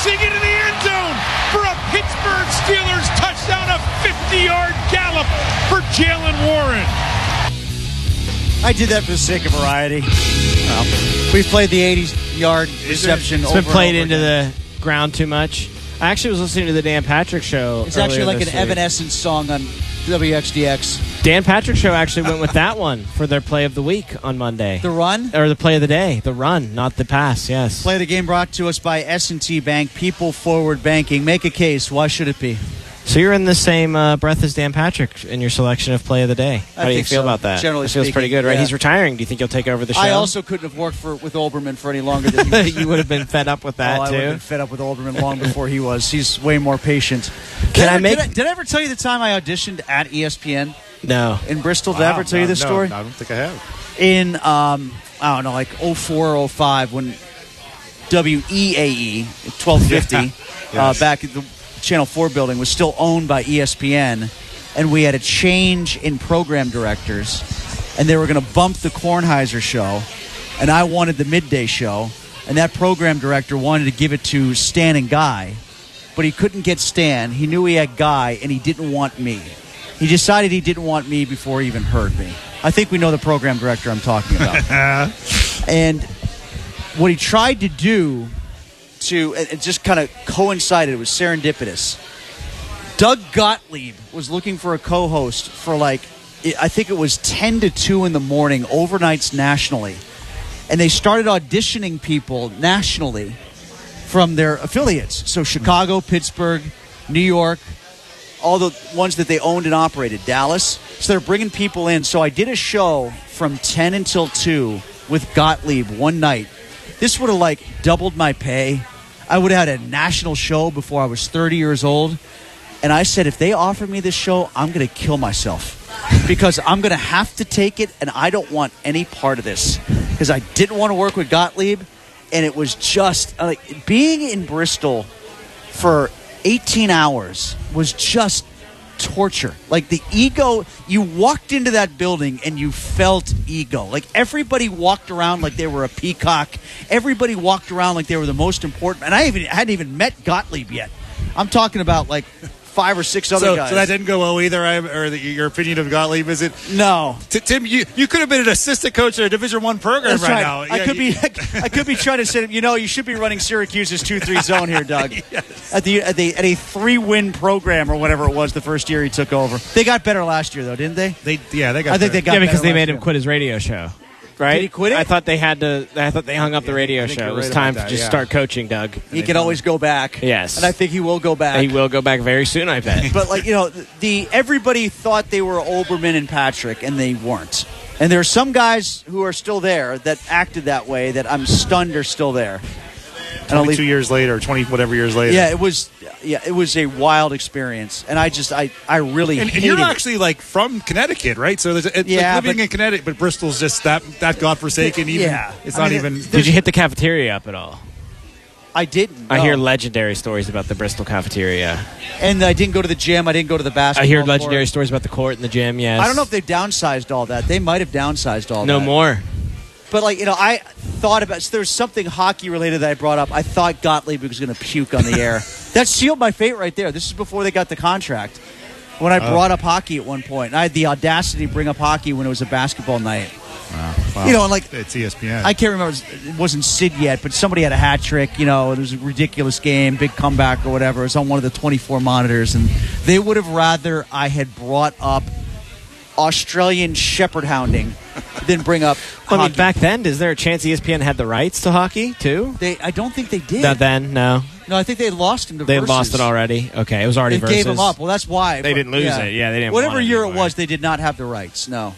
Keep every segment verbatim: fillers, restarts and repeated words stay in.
racing into the end zone for a Pittsburgh Steelers touchdown, a fifty-yard gallop for Jaylen Warren. I did that for the sake of variety. Well, we've played the eighty-yard reception It's over been played and over into again. the ground too much. I actually was listening to the Dan Patrick Show. It's actually like an week. Evanescence song on W X D X. Dan Patrick Show actually went with that one for their play of the week on Monday. The run? Or the play of the day. The run, not the pass, yes. Play of the game brought to us by S and T Bank, People Forward Banking. Make a case. Why should it be? So you're in the same uh, breath as Dan Patrick in your selection of play of the day. How I do you think feel so, about that? generally It feels speaking, pretty good, right? yeah. He's retiring. Do you think he'll take over the show? I also couldn't have worked for with Olbermann for any longer than he was. You would have been fed up with that, oh, I too? would have been fed up with Olbermann long before he was. He's way more patient. Can did I ever, make... Did I, did I ever tell you the time I auditioned at E S P N? No. In Bristol? Did Wow, I ever tell no, you this no, story? No, I don't think I have. In, um, I don't know, like oh four, oh five, when W E A E, twelve fifty, Yeah. uh, Yes. back at the Channel four building, was still owned by E S P N, and we had a change in program directors, and they were going to bump the Kornheiser show, and I wanted the midday show, and that program director wanted to give it to Stan and Guy, but he couldn't get Stan. He knew he had Guy, and he didn't want me. He decided he didn't want me before he even heard me. I think we know the program director I'm talking about. And what he tried to do to, it just kind of coincided, it was serendipitous. Doug Gottlieb was looking for a co-host for like, I think it was ten to two in the morning, overnights nationally. And they started auditioning people nationally from their affiliates. So Chicago, Pittsburgh, New York, all the ones that they owned and operated, Dallas. So they're bringing people in. So I did a show from ten until two with Gottlieb one night. This would have like doubled my pay. I would have had a national show before I was thirty years old. And I said, if they offer me this show, I'm going to kill myself. Because I'm going to have to take it, and I don't want any part of this. Because I didn't want to work with Gottlieb, and it was just, like, being in Bristol for eighteen hours was just torture. Like, the ego, you walked into that building and you felt ego. Like, everybody walked around like they were a peacock. Everybody walked around like they were the most important. And I even hadn't even met Gottlieb yet. I'm talking about, like, five or six other So, guys. so that didn't go well either, I, or the, your opinion of Gottlieb, is it? No. T- Tim, you, you could have been an assistant coach at a Division One program That's right, right. now. I Yeah, could you- be I could be trying to say, you know, you should be running Syracuse's two three zone here, Doug. Yes. At the at the at a three-win program or whatever it was the first year he took over. They got better last year, though, didn't they? They, yeah, they got I think there. they got Yeah, because better they made last him year. quit his radio show. Right? Did he quit it? I thought they had to. I thought they hung up the radio I think show. you're It was right time about to that, just yeah. start coaching, Doug. He can always go back. Yes. And I think he will go back. He will go back very soon, I bet. But, like, you know, the everybody thought they were Olbermann and Patrick, and they weren't. And there are some guys who are still there that acted that way that I'm stunned are still there. And I'll leave- twenty-two years later, twenty whatever years later. Yeah, it was. Yeah, it was a wild experience, and I just, I, I really And, and hated you're it. actually like from Connecticut, right? So there's it's Yeah, like living but- in Connecticut, but Bristol's just that that godforsaken. Even Yeah. it's I not mean, even. it- Did you hit the cafeteria up at all? I didn't. I no. hear legendary stories about the Bristol cafeteria. and I didn't go to the gym. I didn't go to the basketball. I hear court. legendary stories about the court and the gym, yes. I don't know if they've downsized all that. They might have downsized all No that. more. But, like, you know, I thought about, so there was something hockey related that I brought up. I thought Gottlieb was going to puke on the air. That sealed my fate right there. This is before they got the contract. When I brought up hockey at one point. And I had the audacity to bring up hockey when it was a basketball night. Wow, wow. You know, and like, it's E S P N. I can't remember, it wasn't Sid yet, but somebody had a hat trick. You know, it was a ridiculous game, big comeback or whatever. It was on one of the twenty-four monitors. And they would have rather I had brought up Australian shepherd hounding than bring up I mean, hockey. back then, is there a chance E S P N had the rights to hockey, too? They, I don't think they did. Not then, no. No, I think they lost him to They Versus. lost it already. Okay, it was already They Versus. gave him up. Well, that's why. They didn't lose it. Yeah, they didn't Whatever want it year it anyway. was, they did not have the rights. No.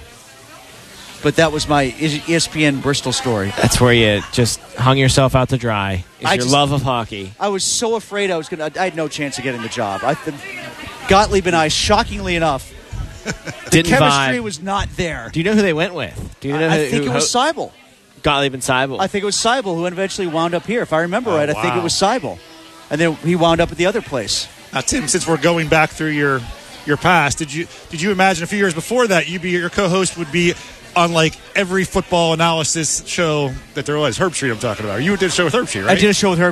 But that was my E S P N Bristol story. That's where you just hung yourself out to dry. Is I your just- love of hockey. I was so afraid I was going to. I had no chance of getting the job. I, the, Gottlieb and I, shockingly enough, Didn't chemistry vibe. was not there. Do you know who they went with? Do you know I, I who, think who it was ho- Seibel. Gottlieb and Seibel. I think it was Seibel who eventually wound up here. If I remember Oh, right, I think it wow. was Seibel. And then he wound up at the other place. Now, Tim, since we're going back through your your past, did you did you imagine a few years before that you be your co-host would be on like every football analysis show that there was? Herb Street, I'm talking about. You did a show with Herb Street, right? I did a show with Herb